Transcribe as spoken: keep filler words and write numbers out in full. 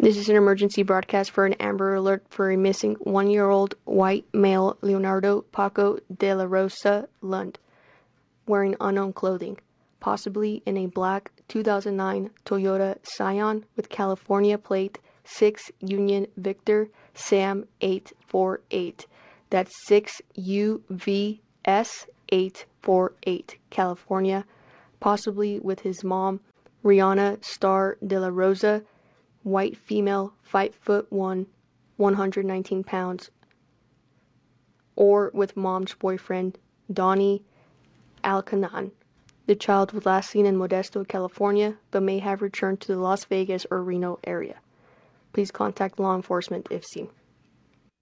This is an emergency broadcast for an Amber Alert for a missing one-year-old white male, Leonardo Paco de la Rosa Lund, wearing unknown clothing, possibly in a black two thousand nine Toyota Scion with California plate six Union Victor Sam eight four eight. That's six U V S eight four eight, California, possibly with his mom, Rihanna Star de la Rosa, white female, five foot one, one hundred nineteen pounds, or with mom's boyfriend, Donnie Alcanan. The child was last seen in Modesto, California, but may have returned to the Las Vegas or Reno area. Please contact law enforcement if seen.